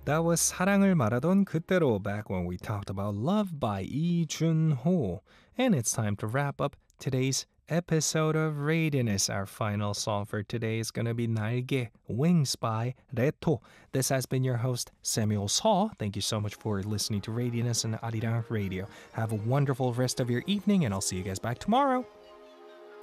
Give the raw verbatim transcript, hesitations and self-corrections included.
That was 사랑을 말하던 그때로, back when we talked about love by Lee Jun-ho. And it's time to wrap up today's episode of Radiance. Our final song for today is going to be 날개, Wings by Reto. This has been your host, Samuel Saw. Thank you so much for listening to Radiance and Arirang Radio. Have a wonderful rest of your evening, and I'll see you guys back tomorrow.